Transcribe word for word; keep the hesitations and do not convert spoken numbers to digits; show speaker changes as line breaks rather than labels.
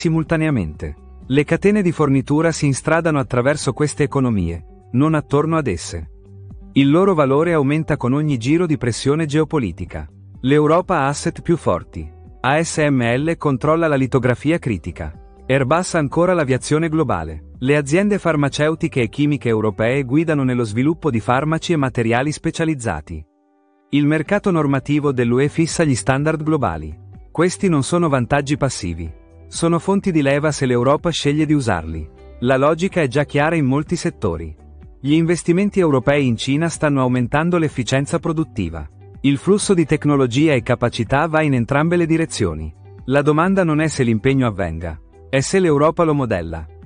simultaneamente. Le catene di fornitura si instradano attraverso queste economie, non attorno ad esse. Il loro valore aumenta con ogni giro di pressione geopolitica. L'Europa ha asset più forti. A S M L controlla la litografia critica. Airbus ancora l'aviazione globale. Le aziende farmaceutiche e chimiche europee guidano nello sviluppo di farmaci e materiali specializzati. Il mercato normativo dell'U E fissa gli standard globali. Questi non sono vantaggi passivi. Sono fonti di leva se l'Europa sceglie di usarli. La logica è già chiara in molti settori. Gli investimenti europei in Cina stanno aumentando l'efficienza produttiva. Il flusso di tecnologia e capacità va in entrambe le direzioni. La domanda non è se l'impegno avvenga, è se l'Europa lo modella.